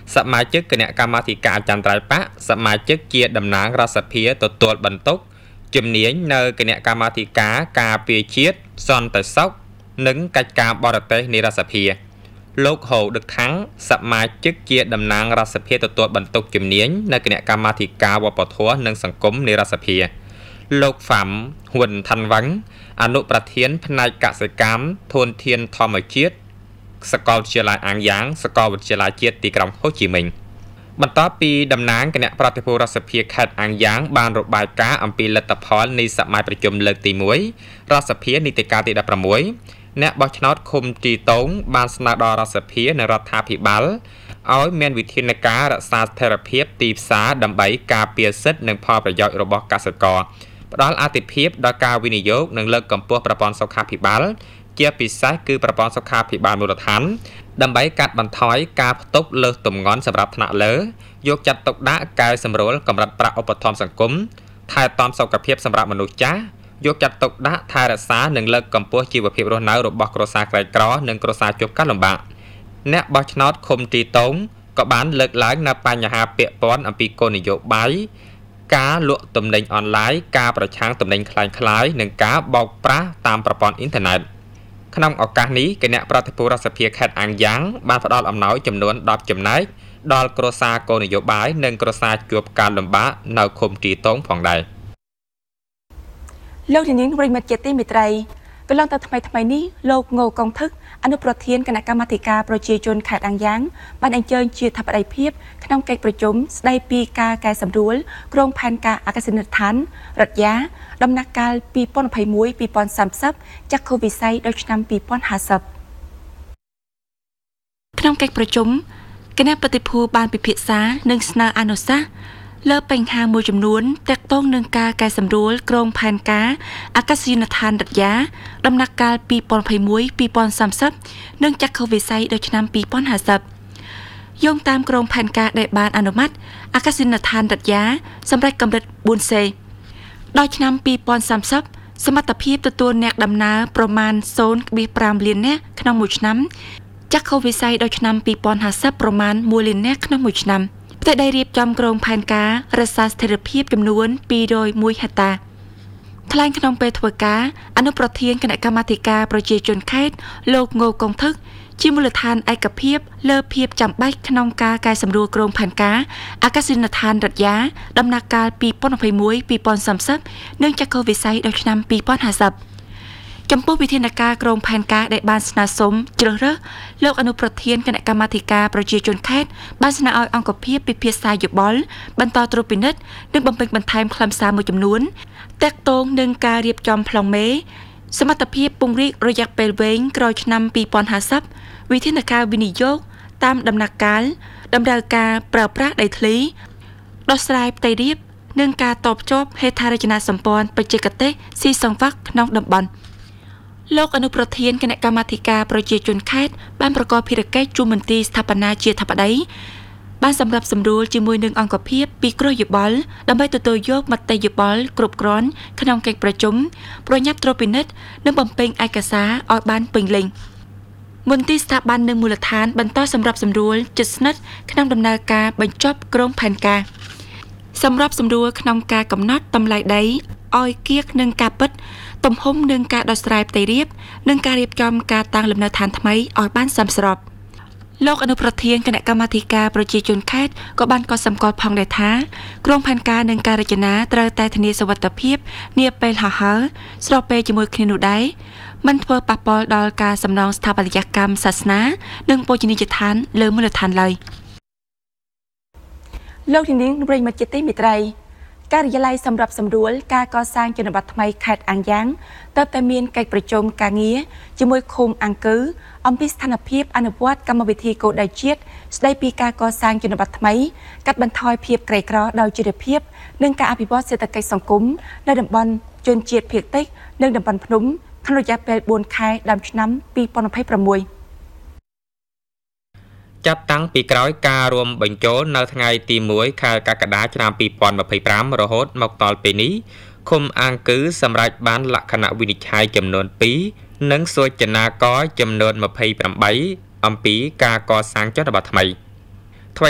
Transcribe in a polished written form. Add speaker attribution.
Speaker 1: សមាជិកគណៈកម្មាធិការអចិន្ត្រៃយ៍បកសមាជិកជាតំណាងរដ្ឋសភាទទួលបន្ទុកជំនាញនៅគណៈកម្មាធិការការពារជាតិសន្តិសុខនិងកិច្ចការបរទេសនៃរដ្ឋសភាលោកហូដឹកថាំងសមាជិកជាតំណាងរដ្ឋសភាទទួលបន្ទុកជំនាញនៅគណៈកម្មាធិការវប្បធម៌និងសង្គមនៃរដ្ឋសភាលោកហ្វាំហ៊ុនថាន់វ៉ាំងអនុប្រធានផ្នែកកសិកម្មធនធានធម្មជាតិសាកលវិទ្យាល័យអាំងយ៉ាងសាកលវិទ្យាល័យជាតិទីក្រុងហូជីមិញបន្ទាប់ពីតំណាងគណៈប្រតិភូរដ្ឋសភាខេត្តអាំងយ៉ាងបានរបាយការណ៍អំពីលទ្ធផលនៃសម័យប្រជុំលើកទី1រដ្ឋសភានីតិកាលទី16អ្នកបោះឆ្នោតឃុំទីតូងបានស្នើដល់រដ្ឋសភានិងរដ្ឋាភិបាលឲ្យមានវិធានការរក្សាស្ថិរភាពទីផ្សារដើម្បីការពារសិទ្ធិនិងផលប្រយោជន៍របស់កសិករផ្ដល់អាទិភាពដល់ការវិនិយោគនិងលើកកម្ពស់ប្រព័ន្ធសុខាភិបាលជាពិសេសគឺប្រព័ន្ធសុខាភិបាលមូលដ្ឋានដើម្បីកាត់បន្ថយការផ្ទុកលើសទម្ងន់សម្រាប់ថ្នាក់លើយកចាត់ទុកដាក់កែសម្រួលកម្រិតប្រាក់ឧបត្ថម្ភសង្គមថែទាំសុខភាពសម្រាប់មនុស្សចាស់យកចាត់ទុកដាក់ថែរក្សានិងលើកកម្ពស់ជីវភាពរស់នៅរបស់គ្រួសារក្រីក្រនិងគ្រួសារជួបការលំបាកអ្នកបោះឆ្នោតឃុំទីតូងក៏បានលើកឡើងនៅបញ្ហាពាក់ព័ន្ធអំពីគោលនយោបាយការលក់ទំនិញអនឡាញការប្រឆាំងទំនិញคล้ายៗនិងការបោកប្រាស់តាមប្រព័ន្ធអ៊ីនធឺណិតក្នុងឱកាសនេះគណៈប្រតិភូរដ្ឋសភាខេត្តអាំងយ៉ាងបានផ្ដល់អំណោយចំនួន10ចំណែកដល់គ្រួសារគោលនយោបាយនិងគ្រួសារជួបការលំបាកនៅឃុំទីតូងផងដែរ
Speaker 2: លោកនាងប្រិមិត្តជាទីមេត្រីកន្លងទៅថ្មីនេះលោកងូកុងថឹកអនុប្រធានគណៈកម្មាធិការប្រជាជនខេត្តអាំងយ៉ាងបានអញ្ជើញជាធិបតីភាពក្នុងកិច្ចប្រជុំស្ដីពីការកែសម្រួលក្រុងផែនការអាកាសយានដ្ឋានរដ្ឋយាដំណាក់កាល2021-2030ចាក់ខូវិស័យដល់ឆ្នាំ2050ក្នុងកិច្ចប្រជុំគណៈប្រតិភូបានពិភាក្សានិងស្នើអនុសាសន៍លើបញ្ហាមួយចំនួនទាក់ទងនឹងការកែសម្រួលក្រុងផែនការអាកាសយានដ្ឋានរដ្ឋយាដំណាក់កាល2021-2030និងចក្ខុវិស័យដល់ឆ្នាំ2050យោងតាមក្រុងផែនការដែលបានអនុម័តអាកាសយានដ្ឋានរដ្ឋយាសម្រាប់កម្រិត 4C ដល់ឆ្នាំ2030សមត្ថភាពទទួលអ្នកដំណើរប្រមាណ 0.5 លាននាក់ក្នុងមួយឆ្នាំចក្ខុវិស័យដល់ឆ្នាំ2050ប្រមាណ 1 លាននាក់ក្នុងមួយឆ្នាំផ្ទៃដីរៀបចំក្រុងផែនការរក្សាស្ថិរភាពចំនួន201ហិកតាថ្លែងក្នុងពេលធ្វើការអនុប្រធានគណៈកម្មាធិការប្រជាជនខេត្តលោកងូកុងថឹកជាមូលដ្ឋានឯកភាពលើភាពចាំបាច់ក្នុងការកែសម្រួលក្រុងផែនការអាកាសយានដ្ឋានរដ្ឋយាដំណាក់កាល2021-2030និងចក្ខុវិស័យដល់ឆ្នាំ2050ចំពោះវិធានការក្រុងផែនការដែលបានស្នើសុំជ្រើសរើសលោកអនុប្រធានគណៈកម្មាធិការប្រជាជនខេត្តបានស្នើឲ្យអង្គភាពពិភាក្សាយោបល់បន្តត្រួតពិនិត្យនិងបំពេញបន្ថែមខ្លឹមសារមួយចំនួនទាក់ទងនឹងការរៀបចំប្លង់មេសមត្ថភាពពង្រីករយៈពេលវែងក្រោយឆ្នាំ2050វិធានការវិនិយោគតាមដំណាក់កាលតម្រូវការប្រើប្រាស់ដីធ្លីដោះស្រាយផ្ទៃរាបនិងការតបជាប់ហេដ្ឋារចនាសម្ព័ន្ធបច្ចេកទេសស៊ីសង្វាក់ក្នុងតំបន់លោកអនុប្រធានគណៈកម្មាធិការប្រជាជនខេត្តបានប្រកបភារកិច្ចជួបមន្ទីរស្ថាបនាជាធិបតីបានសម្រាប់សម្រួលជាមួយនឹងអង្គភាពពីគ្រោះយោបល់ដើម្បីទទួលយកមតិយោបល់គ្រប់គ្រាន់ក្នុងកិច្ចប្រជុំប្រញាប់ត្រួតពិនិត្យនិងបំពេញឯកសារឲ្យបានពេញលេញមន្ទីរស្ថាប័ននិងមូលដ្ឋានបន្តសម្រាប់សម្រួលជិតស្និទ្ធក្នុងដំណើរការបញ្ចប់ក្រុងផែនការសម្រាប់សម្រួលក្នុងការកំណត់តម្លៃដីឲ្យគៀកនឹងការពិតទំហំនិងការដោះស្រាយផ្ទៃរាបនិងការរៀបចំការតាំងលំនៅឋានថ្មីឲ្យបានសមស្របលោកអនុប្រធានគណៈកម្មាធិការប្រជាជនខេត្តក៏បានកត់សម្គាល់ផងដែរថាក្រុមផែនការនិងការរចនាត្រូវតែធានាសុវត្ថិភាពនាពេលហោះហើរស្របពេលជាមួយគ្នានោះដែរមិនធ្វើប៉ះពាល់ដល់ការសំណងស្ថាបត្យកម្មសាសនានិងបូជនីយដ្ឋានលើមូលដ្ឋានឡើយលោកនាងប្រិយមិត្តជាទីមេត្រីការិយាល័យសម្រាប់សម្រួលការកសាងជនបទថ្មីខេត្តអាំងយ៉ាងទើបតែមានកិច្ចប្រជុំការងារជាមួយឃុំអង្គរអំពីស្ថានភាពអនុវត្តកម្មវិធីគោលដៅជាតិស្ដីពីការកសាងជនបទថ្មីកាត់បន្ថយភាពក្រីក្រដោយជីវភាពនិងការអភិវឌ្ឍសេដ្ឋកិច្ចសង្គមនៅតំបន់ជនជាតិភាគតិចនិងតំបន់ភ្នំក្នុងរយៈពេល4ខែដើមឆ្នាំ2026
Speaker 1: ចាប់តាំងពីក្រោយការរួមបញ្ចូលនៅថ្ងៃទី1ខែកក្កដាឆ្នាំ2025រហូតមកដល់ពេលនេះឃុំអង្គរសម្រាប់បានលក្ខណៈវិនិច្ឆ័យចំនួន2និងសូចនាករចំនួន28អំពីការកសាងជនបទថ្មី